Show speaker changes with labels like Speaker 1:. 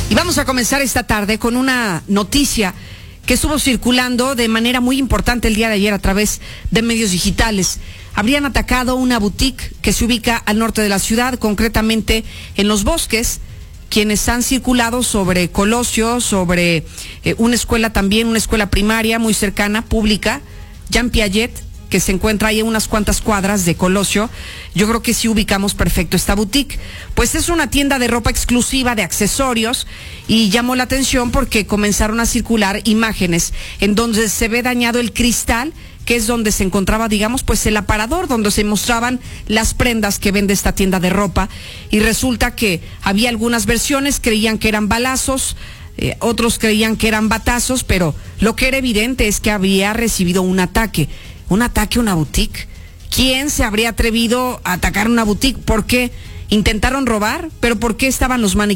Speaker 1: Y vamos a comenzar esta tarde con una noticia que estuvo circulando de manera muy importante el día de ayer a través de medios digitales. Habrían atacado una boutique que se ubica al norte de la ciudad, concretamente en Los Bosques. Quienes han circulado sobre Colosio, sobre una escuela también, una escuela primaria muy cercana, pública, Jean Piaget, que se encuentra ahí a unas cuantas cuadras de Colosio. Yo creo que sí ubicamos perfecto esta boutique. Pues es una tienda de ropa exclusiva, de accesorios, y llamó la atención porque comenzaron a circular imágenes en donde se ve dañado el cristal, que es donde se encontraba, digamos, pues el aparador, donde se mostraban las prendas que vende esta tienda de ropa. Y resulta que había algunas versiones, creían que eran balazos, otros creían que eran batazos, pero lo que era evidente es que había recibido un ataque a una boutique. ¿Quién se habría atrevido a atacar una boutique? ¿Por qué? ¿Intentaron robar? ¿Pero por qué estaban los maniquíes